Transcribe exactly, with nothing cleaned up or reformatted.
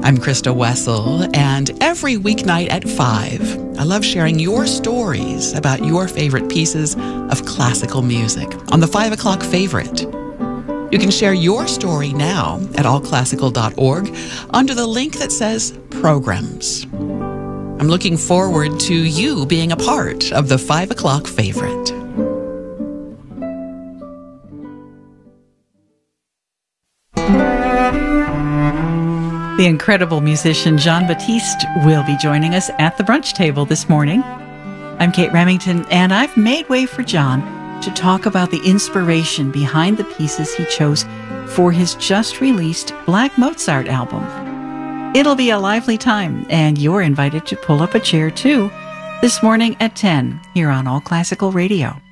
I'm Krista Wessel, and every weeknight at five, I love sharing your stories about your favorite pieces of classical music on the five o'clock Favorite. You can share your story now at all classical dot org under the link that says Programs. I'm looking forward to you being a part of the five o'clock Favorite. The incredible musician Jean-Baptiste will be joining us at the brunch table this morning. I'm Kate Remington, and I've made way for John to talk about the inspiration behind the pieces he chose for his just-released Black Mozart album. It'll be a lively time, and you're invited to pull up a chair, too, this morning at ten here on All Classical Radio.